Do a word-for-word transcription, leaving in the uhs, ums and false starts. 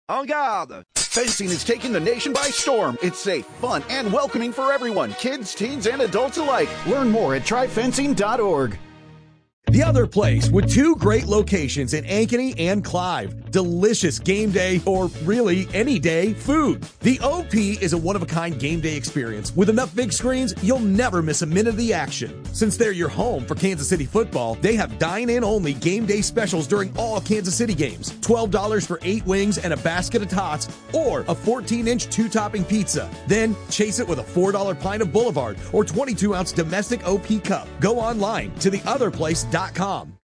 En garde! Fencing is taking the nation by storm. It's safe, fun, and welcoming for everyone, kids, teens, and adults alike. Learn more at try fencing dot org. The Other Place, with two great locations in Ankeny and Clive. Delicious game day, or really any day, food. The O P is a one-of-a-kind game day experience. With enough big screens, you'll never miss a minute of the action. Since they're your home for Kansas City football, they have dine-in-only game day specials during all Kansas City games. twelve dollars for eight wings and a basket of tots, or a fourteen-inch two-topping pizza. Then chase it with a four dollar pint of Boulevard or twenty-two ounce domestic O P cup. Go online to the other place dot com.